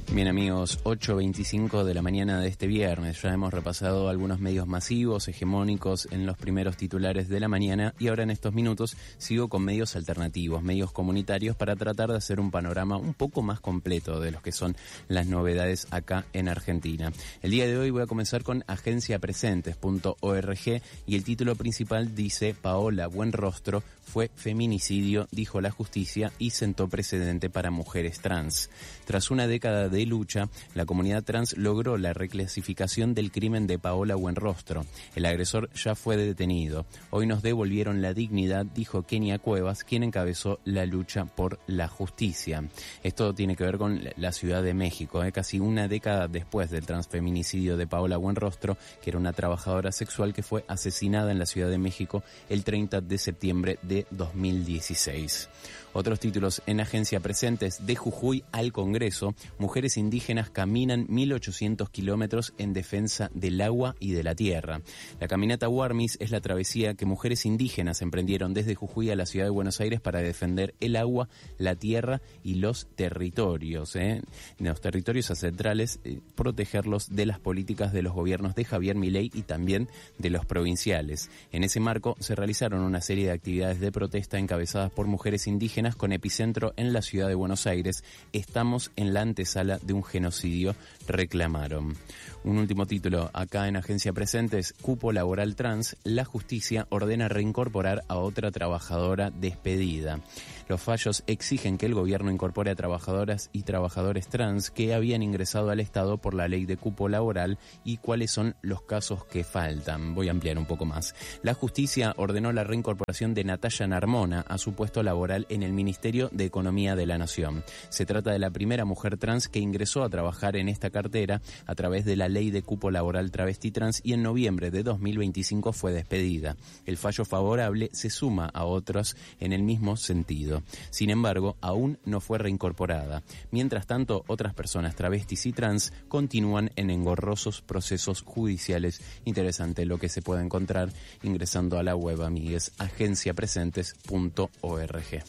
Bien amigos, 8:25 de la mañana de este viernes. Ya hemos repasado algunos medios masivos, hegemónicos en los primeros titulares de la mañana y ahora en estos minutos sigo con medios alternativos, medios comunitarios para tratar de hacer un panorama un poco más completo de los que son las novedades acá en Argentina. El día de hoy voy a comenzar con agenciapresentes.org y el título principal dice: Paola Buenrostro fue feminicidio, dijo la justicia y sentó precedente para mujeres trans. Tras una década de lucha, la comunidad trans logró la reclasificación del crimen de Paola Buenrostro. El agresor ya fue detenido. Hoy nos devolvieron la dignidad, dijo Kenia Cuevas, quien encabezó la lucha por la justicia. Esto tiene que ver con la Ciudad de México, casi una década después del transfeminicidio de Paola Buenrostro, que era una trabajadora sexual que fue asesinada en la Ciudad de México el 30 de septiembre de 2016. Otros títulos en Agencia Presentes: de Jujuy al Congreso, mujeres indígenas caminan 1.800 kilómetros en defensa del agua y de la tierra. La caminata Warmis es la travesía que mujeres indígenas emprendieron desde Jujuy a la ciudad de Buenos Aires para defender el agua, la tierra y los territorios. Los territorios ancestrales, protegerlos de las políticas de los gobiernos de Javier Milei y también de los provinciales. En ese marco se realizaron una serie de actividades de protesta encabezadas por mujeres indígenas con epicentro en la ciudad de Buenos Aires. Estamos en la antesala de un genocidio, reclamaron. Un último título acá en Agencia Presentes: cupo laboral trans, la justicia ordena reincorporar a otra trabajadora despedida. Los fallos exigen que el gobierno incorpore a trabajadoras y trabajadores trans que habían ingresado al Estado por la ley de cupo laboral y cuáles son los casos que faltan. Voy a ampliar un poco más. La justicia ordenó la reincorporación de Natalia Narmona a su puesto laboral en el Ministerio de Economía de la Nación. Se trata de la primera mujer trans que ingresó a trabajar en esta cartera a través de la ley de cupo laboral travesti trans y en noviembre de 2025 fue despedida. El fallo favorable se suma a otros en el mismo sentido. Sin embargo, aún no fue reincorporada. Mientras tanto, otras personas travestis y trans continúan en engorrosos procesos judiciales. Interesante lo que se puede encontrar ingresando a la web, amigues, agenciapresentes.org.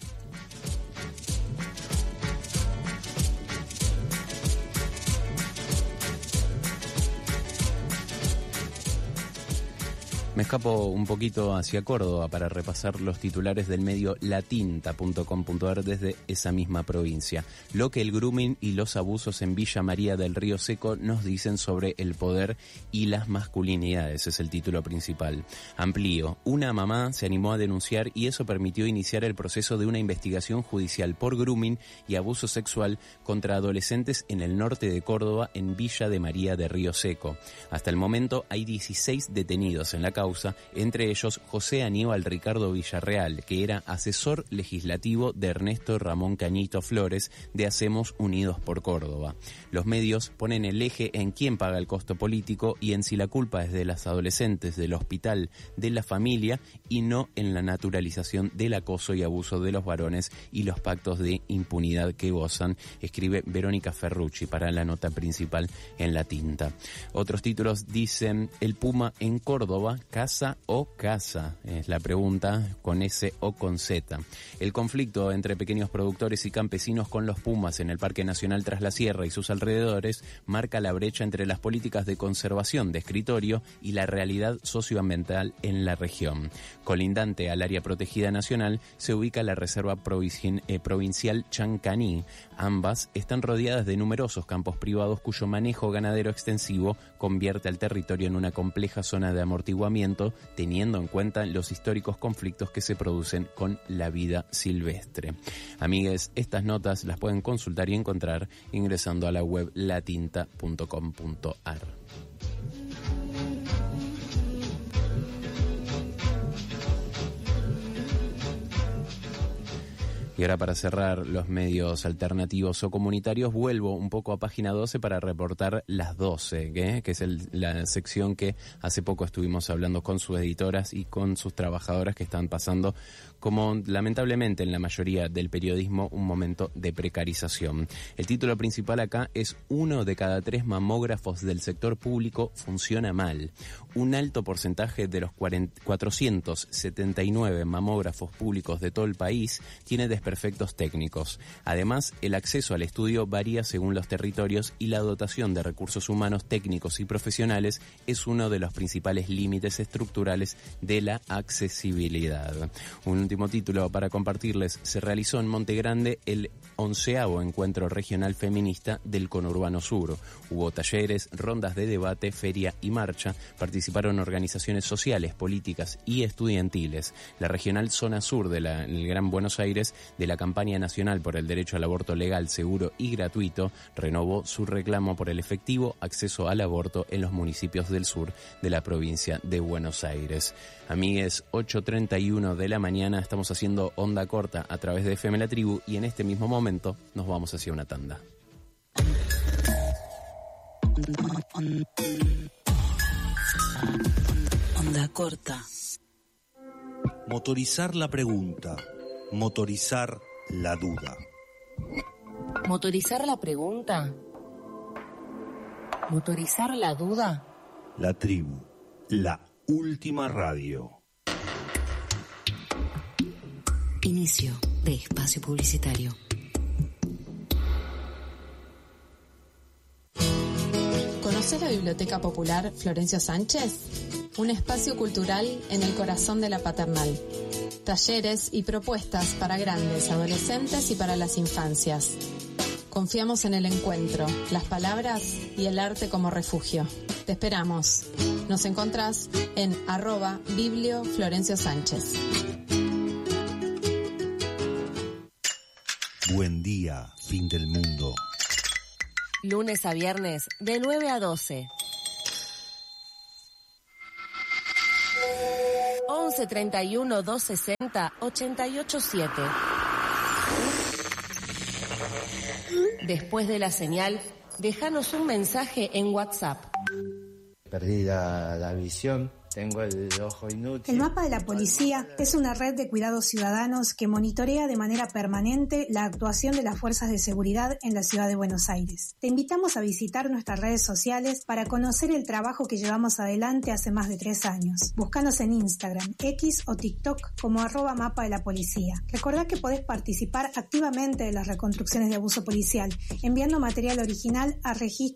Me escapo un poquito hacia Córdoba para repasar los titulares del medio latinta.com.ar desde esa misma provincia. Lo que el grooming y los abusos en Villa María del Río Seco nos dicen sobre el poder y las masculinidades, es el título principal. Amplío. Una mamá se animó a denunciar y eso permitió iniciar el proceso de una investigación judicial por grooming y abuso sexual contra adolescentes en el norte de Córdoba, en Villa de María de Río Seco. Hasta el momento hay 16 detenidos en la causa, entre ellos José Aníbal Ricardo Villarreal, que era asesor legislativo de Ernesto Ramón Cañito Flores de Hacemos Unidos por Córdoba. Los medios ponen el eje en quién paga el costo político y en si la culpa es de las adolescentes, del hospital, de la familia y no en la naturalización del acoso y abuso de los varones y los pactos de impunidad que gozan, escribe Verónica Ferrucci para la nota principal en La Tinta. Otros títulos dicen: el Puma en Córdoba, ¿casa o casa? Es la pregunta, con S o con Z. El conflicto entre pequeños productores y campesinos con los pumas en el Parque Nacional Tras la Sierra y sus alrededores marca la brecha entre las políticas de conservación de escritorio y la realidad socioambiental en la región. Colindante al área protegida nacional se ubica la Reserva Provincial Chancaní. Ambas están rodeadas de numerosos campos privados cuyo manejo ganadero extensivo convierte al territorio en una compleja zona de amortiguamiento, teniendo en cuenta los históricos conflictos que se producen con la vida silvestre. Amigues, estas notas las pueden consultar y encontrar ingresando a la web latinta.com.ar. Y ahora, para cerrar los medios alternativos o comunitarios, vuelvo un poco a página 12 para reportar Las 12, que es la sección que hace poco estuvimos hablando con sus editoras y con sus trabajadoras que están pasando, como lamentablemente en la mayoría del periodismo, un momento de precarización. El título principal acá es: 1 de cada 3 mamógrafos del sector público funciona mal. Un alto porcentaje de los 479 mamógrafos públicos de todo el país tiene desperdicio desperfectos técnicos. Además, el acceso al estudio varía según los territorios y la dotación de recursos humanos técnicos y profesionales es uno de los principales límites estructurales de la accesibilidad. Un último título para compartirles: se realizó en Monte Grande el 11º Encuentro Regional Feminista del Conurbano Sur. Hubo talleres, rondas de debate, feria y marcha. Participaron organizaciones sociales, políticas y estudiantiles. La Regional Zona Sur del Gran Buenos Aires, de la campaña nacional por el derecho al aborto legal, seguro y gratuito, renovó su reclamo por el efectivo acceso al aborto en los municipios del sur de la provincia de Buenos Aires. Amigues, 8:31 de la mañana, estamos haciendo onda corta a través de FM La Tribu y en este mismo momento nos vamos hacia una tanda. Onda corta. Motorizar la pregunta, motorizar la duda. Motorizar la pregunta, motorizar la duda. La Tribu, la última radio. Inicio de espacio publicitario. ¿Conoces la Biblioteca Popular Florencio Sánchez? Un espacio cultural en el corazón de la Paternal. Talleres y propuestas para grandes, adolescentes y para las infancias. Confiamos en el encuentro, las palabras y el arte como refugio. Te esperamos. Nos encontrás en @Biblio Florencio Sánchez. Buen día, fin del mundo. Lunes a viernes, de 9 a 12. 11 31 260 887. Después de la señal, déjanos un mensaje en WhatsApp. Perdí la visión, tengo el ojo inútil. El Mapa de la Policía es una red de cuidados ciudadanos que monitorea de manera permanente la actuación de las fuerzas de seguridad en la ciudad de Buenos Aires. Te invitamos a visitar nuestras redes sociales para conocer el trabajo que llevamos adelante hace más de 3 años. Búscanos en Instagram, X o TikTok como @Mapa de la Policía. Recordá que podés participar activamente de las reconstrucciones de abuso policial enviando material original a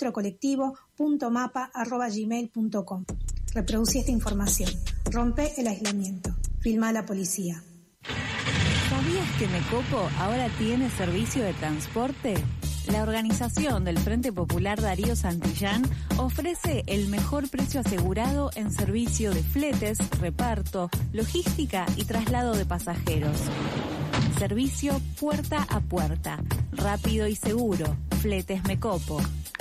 registrocolectivo.mapa@gmail.com. Reproducí esta información. Rompe el aislamiento. Filma a la policía. ¿Sabías que Mecopo ahora tiene servicio de transporte? La organización del Frente Popular Darío Santillán ofrece el mejor precio asegurado en servicio de fletes, reparto, logística y traslado de pasajeros. Servicio puerta a puerta, rápido y seguro. Fletes Mecopo.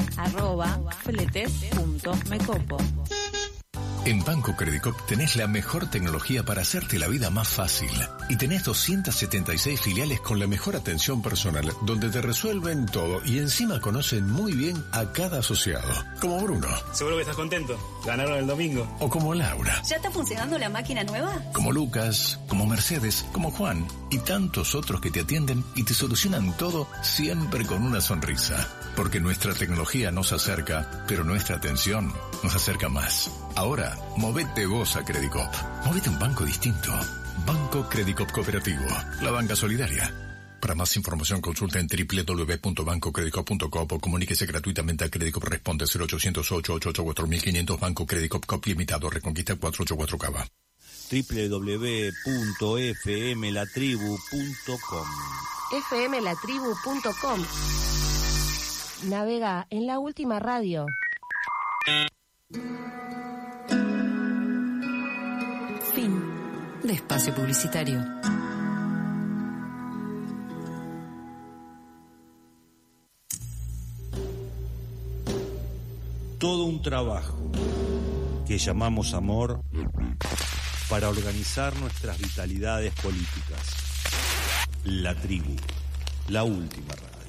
@fletes.mecopo. En Banco Credicop tenés la mejor tecnología para hacerte la vida más fácil. Y tenés 276 filiales con la mejor atención personal, donde te resuelven todo y encima conocen muy bien a cada asociado. Como Bruno. Seguro que estás contento. Ganaron el domingo. O como Laura. ¿Ya está funcionando la máquina nueva? Como Lucas, como Mercedes, como Juan y tantos otros que te atienden y te solucionan todo siempre con una sonrisa. Porque nuestra tecnología nos acerca, pero nuestra atención nos acerca más. Ahora, movete vos a Credicop. Movete a un banco distinto. Banco Credicop Cooperativo. La banca solidaria. Para más información consulta en www.bancocredicop.com o comuníquese gratuitamente a Credicop. Responde 0800-888-4500. Banco Credicop Cop Limitado. Reconquista 484 Cava. www.fmlatribu.com. fmlatribu.com. Navega en la última radio. Fin de espacio publicitario. Todo un trabajo que llamamos amor para organizar nuestras vitalidades políticas. La Tribu, la última radio.